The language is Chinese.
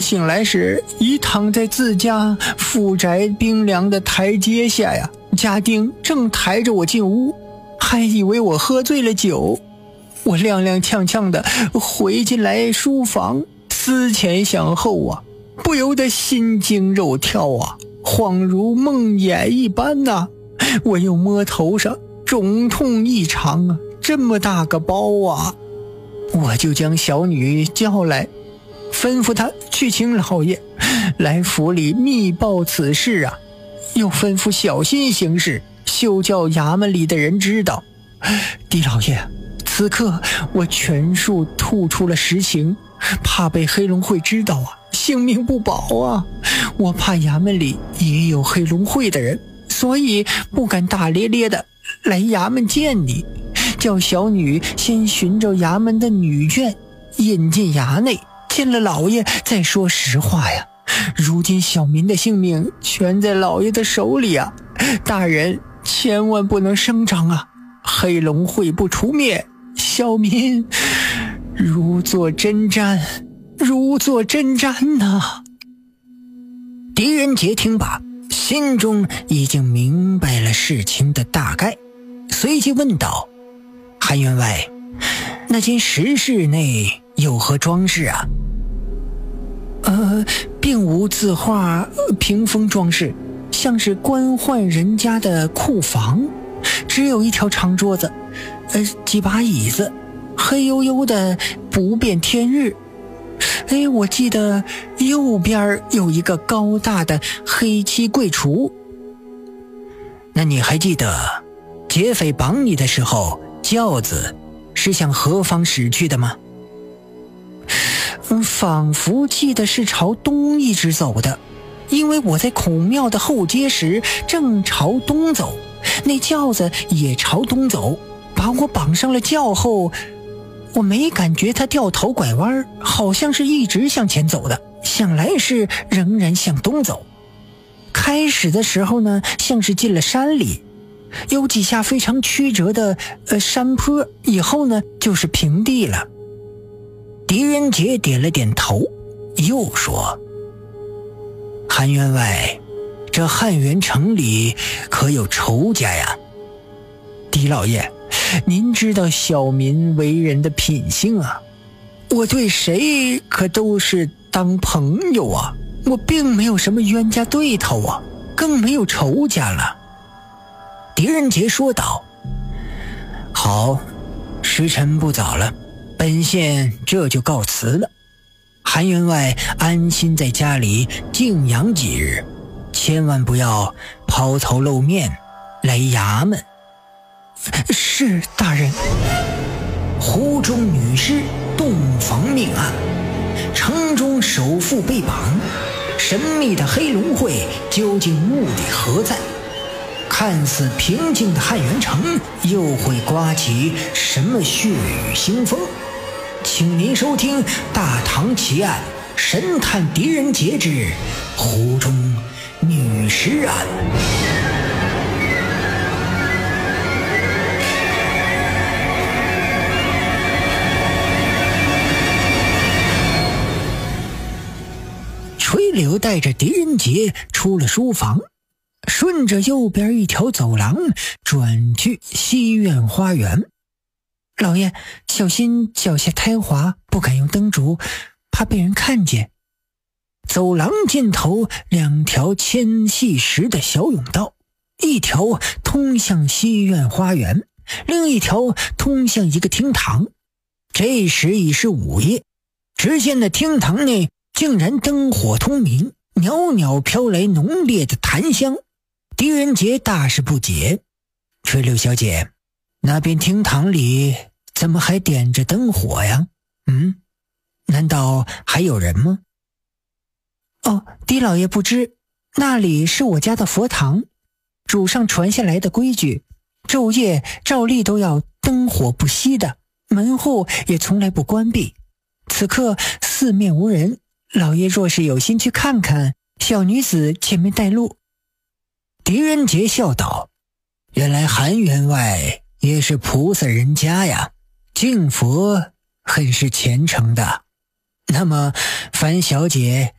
醒来时已躺在自家府宅冰凉的台阶下呀，家丁正抬着我进屋，还以为我喝醉了酒。我踉踉跄跄的回进来书房，思前想后啊，不由得心惊肉跳啊，恍如梦魇一般啊。我又摸头上，肿痛异常啊，这么大个包啊！我就将小女叫来，吩咐她去请老爷来府里密报此事啊，又吩咐小心行事，休叫衙门里的人知道。狄老爷，此刻我全数吐出了实情，怕被黑龙会知道啊，性命不保啊！我怕衙门里也有黑龙会的人，所以不敢大咧咧的来衙门见你，叫小女先寻着衙门的女眷引进衙内，见了老爷再说实话呀。如今小民的性命全在老爷的手里啊，大人千万不能声张啊！黑龙会不除灭，小民如坐针毡，如坐针毡呐。狄仁杰听罢，心中已经明白了事情的大概，随即问道：韩员外，那间石室内有何装饰啊？并无字画屏风装饰，像是官宦人家的库房，只有一条长桌子，几把椅子，黑黝黝的不变天日。我记得右边有一个高大的黑漆柜橱。那你还记得劫匪绑你的时候，轿子是向何方驶去的吗？仿佛记得是朝东一直走的，因为我在孔庙的后街时正朝东走，那轿子也朝东走，把我绑上了轿后，我没感觉它掉头拐弯，好像是一直向前走的，想来是仍然向东走。开始的时候呢，像是进了山里，有几下非常曲折的山坡，以后呢就是平地了。狄仁杰点了点头，又说：韩员外，这汉源城里可有仇家呀？狄老爷，您知道小民为人的品性啊，我对谁可都是当朋友啊，我并没有什么冤家对头啊，更没有仇家了。狄仁杰说道：好，时辰不早了，本县这就告辞了。韩员外安心在家里静养几日，千万不要抛头露面来衙门。是大人。湖中女尸洞房命案，城中首富被绑，神秘的黑龙会究竟目的何在？看似平静的汉源城又会刮起什么血雨腥风？请您收听《大唐奇案神探狄仁杰之湖中女尸案》。吹柳带着狄仁杰出了书房，顺着右边一条走廊转去西院花园。老爷，小心脚下胎滑，不敢用灯烛，怕被人看见。走廊尽头两条纤细石的小甬道，一条通向西院花园，另一条通向一个厅堂。这时已是午夜，只见那厅堂内竟然灯火通明，袅袅飘来浓烈的檀香。狄仁杰大是不解：吹柳小姐，那边厅堂里怎么还点着灯火呀？难道还有人吗？狄老爷不知，那里是我家的佛堂，主上传下来的规矩，昼夜照例都要灯火不熄的，门户也从来不关闭。此刻四面无人，老爷若是有心去看看，小女子前面带路。狄仁杰笑道：原来韩员外也是菩萨人家呀，敬佛很是虔诚的。那么樊小姐